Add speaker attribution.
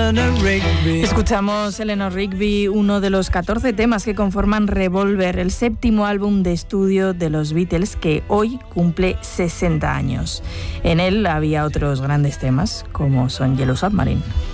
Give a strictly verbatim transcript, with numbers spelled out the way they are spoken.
Speaker 1: Eleanor Rigby.
Speaker 2: Escuchamos Eleanor Rigby, uno de los catorce temas que conforman Revolver, el séptimo álbum de estudio de los Beatles que hoy cumple sesenta años. En él había otros grandes temas, como son Yellow Submarine.